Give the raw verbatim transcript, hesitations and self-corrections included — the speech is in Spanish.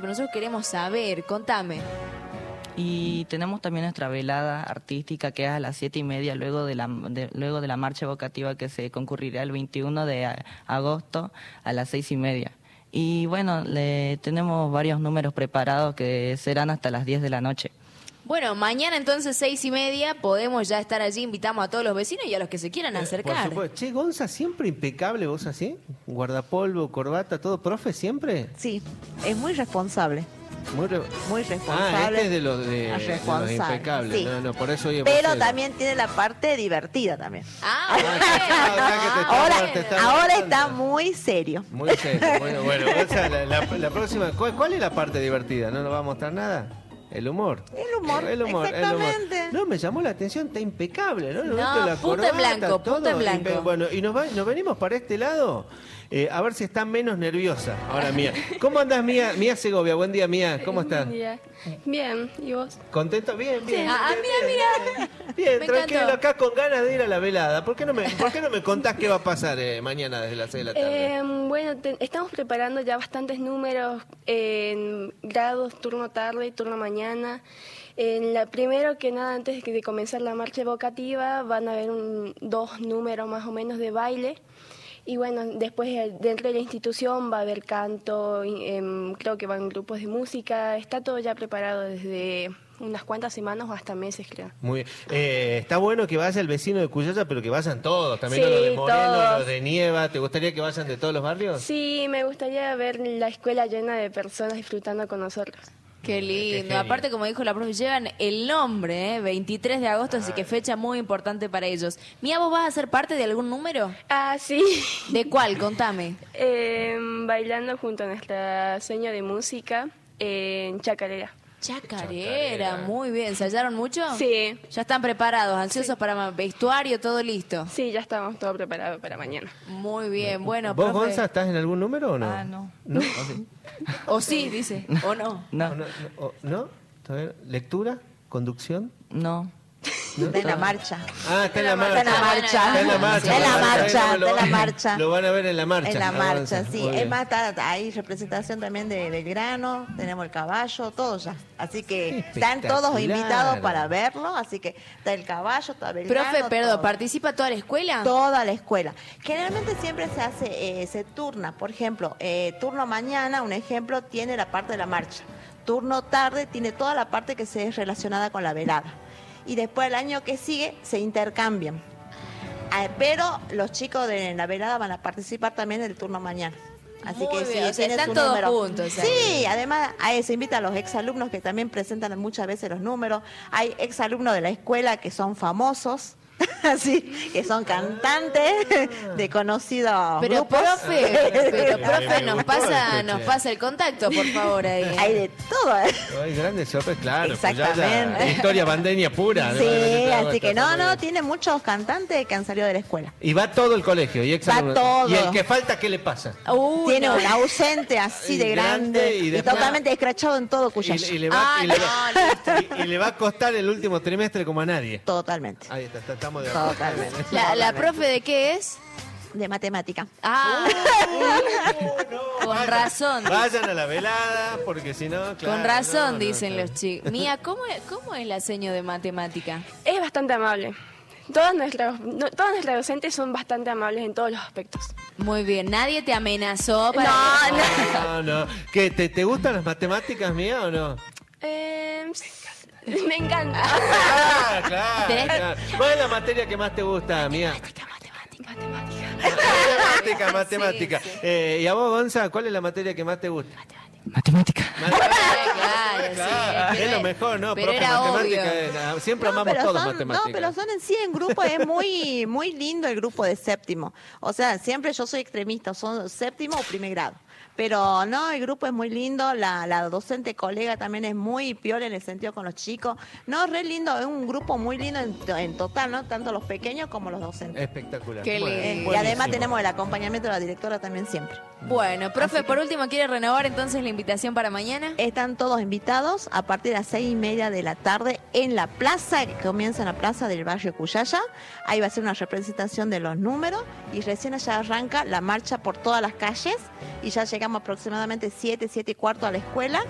pero nosotros queremos saber. Contame. Y tenemos también nuestra velada artística que es a las siete y media luego de la de, luego de la marcha evocativa que se concurrirá el veintiuno de agosto a las seis y media. Y bueno, le, tenemos varios números preparados que serán hasta las diez de la noche. Bueno, mañana entonces seis y media podemos ya estar allí, invitamos a todos los vecinos y a los que se quieran acercar. Por supuesto. Che, Gonza, siempre impecable, vos así, guardapolvo, corbata, todo, profe, siempre. Sí, es muy responsable. Muy, re... muy responsable. Ah, este es de los, de, de los impecables. Sí. No, no, por eso hoy Pero también tiene la parte divertida también. Ah, ah ahora, está, ahora está muy serio. Muy serio. Bueno, bueno, Gonza, la, la, la próxima, ¿cuál, ¿cuál es la parte divertida? ¿No nos va a mostrar nada? El humor. El humor, el humor, exactamente. El humor. No, me llamó la atención, está impecable, ¿no? No, la punta corbata, en blanco, todo, punta en blanco. Impe... Bueno, y nos, va, nos venimos para este lado, eh, a ver si está menos nerviosa. Ahora, Mía. ¿Cómo andás, Mía? Mía Segovia, buen día, Mía. ¿Cómo estás? Buen día. Bien, ¿y vos? ¿Contento? Bien, bien. Sí. Ah, bien, mira, bien, mira. Bien, bien Me tranquilo, encantó. acá con ganas de ir a la velada. ¿Por qué no me, por qué no me contás qué va a pasar eh, mañana desde las seis de la tarde? Eh, bueno, te, estamos preparando ya bastantes números en grados, turno tarde y turno mañana. En la, primero que nada, antes de comenzar la marcha evocativa, van a haber un, dos números más o menos de baile. Y bueno, después dentro de la institución va a haber canto, eh, creo que van grupos de música. Está todo ya preparado desde unas cuantas semanas o hasta meses, creo. Muy bien. Eh, está bueno que vaya el vecino de Cuyaya, pero que vayan todos, también Sí, los de Moreno, todos. los de Nieva. ¿Te gustaría que vayan de todos los barrios? Sí, me gustaría ver la escuela llena de personas disfrutando con nosotros. Qué lindo. Qué Aparte, como dijo la profe, llevan el nombre, ¿eh? veintitrés de agosto, así que fecha muy importante para ellos. Mía, ¿vos vas a ser parte de algún número? Ah, sí. ¿De cuál? Contame. Eh, bailando junto a nuestra seño de música en Chacarera. Chacarera, Chacarera. muy bien. ¿Ensayaron mucho? Sí. Ya están preparados, ansiosos para vestuario, todo listo. Sí, ya estamos todo preparado para mañana. Muy bien, bueno, ¿Vos, profe. Gonza, estás en algún número o no? Ah, no. ¿No? ¿O sí? O sí, dice, o no. ¿No? No, ¿No? ¿O ¿no? ¿Todavía? ¿Lectura? ¿Conducción? no. Está en la marcha. Ah, está en la Está en la marcha. marcha. Está en la marcha. Está en la Bueno, marcha, bueno, está en la lo- marcha. Lo van a ver en la marcha. En la Avanza. marcha, sí. Muy Es bien. más, está, hay representación también de Belgrano, tenemos el caballo, todo ya. Así que están todos Espectacular. invitados para verlo, así que está el caballo, está Belgrano. Profe, perdón, todo. ¿participa toda la escuela? Toda la escuela. Generalmente siempre se hace, eh, se turna. Por ejemplo, eh, turno mañana, un ejemplo, tiene la parte de la marcha. Turno tarde tiene toda la parte que se es relacionada con la velada. Y después el año que sigue se intercambian. Ah, pero los chicos de la velada van a participar también del turno mañana. Así Muy que bien, si o sea, tiene están su todos número. juntos ahí. Sí, además a, se invita a los exalumnos que también presentan muchas veces los números. Hay exalumnos de la escuela que son famosos. Así, que son cantantes de conocidos Pero grupos. profe, pero Me- profe, me nos gustó pasa, esto, nos che. pasa el contacto, por favor, ahí. Hay de todo, ¿eh? Hay grandes sorpresas, claro. Exactamente. Pues ya, ya, historia bandeña pura. Sí, ¿no? así que Está no, muy no, bien. tiene muchos cantantes que han salido de la escuela. Y va todo el colegio. Y exalumnos. todo. Y el que falta, ¿qué le pasa? Uy, Tiene no. un ausente así Y de grande, grande y y, después- totalmente escrachado en todo Y, Cuyaya. y le va, Ah, y, le no, va, y- y le va a costar el último trimestre como a nadie. Totalmente. Ahí está, está- estamos de acuerdo. Totalmente. La, la profe de qué es? De matemática. Ah, con Vayan- razón. Vayan a la velada, porque si no, claro. Con razón, no, no, dicen claro. los chicos. Mía, ¿cómo es, ¿cómo es la seño de matemática? Es bastante amable. Todas nuestras, no, todas nuestras docentes son bastante amables en todos los aspectos. Muy bien, nadie te amenazó para... No, No, no. ¿Qué, te, ¿Te gustan las matemáticas, Mía, o no? Eh, me encanta. Ah, claro, Tenés- claro. ¿Cuál es la materia que más te gusta, Mía? Matemática. Matemática, matemática. Sí, sí. Eh, ¿Y a vos, Gonza, cuál es la materia que más te gusta? Matemática. Claro, sí, Claro, pero es lo es- mejor, ¿no? pero Profe, era matemática, obvio. eh, ah, siempre No, amamos pero todos son, matemáticas. no, pero son en sí en grupo, es muy, muy lindo el grupo de séptimo. O sea, siempre yo soy extremista, son séptimo o primer grado. Pero no, el grupo es muy lindo, la, la docente colega también es muy piola en el sentido con los chicos. No, re lindo, es un grupo muy lindo en, to- en total, ¿no? Tanto los pequeños como los docentes. Espectacular. Qué Bueno, lindo. Eh, y buenísimo. además tenemos el acompañamiento de la directora también siempre. Bueno, profe, por último, ¿quiere renovar entonces la invitación para mañana? Están todos invitados a partir de las seis y media de la tarde en la plaza, que comienza en la plaza del barrio Cuyaya. Ahí va a ser una representación de los números y recién allá arranca la marcha por todas las calles y ya llegamos aproximadamente siete, siete y cuarto a la escuela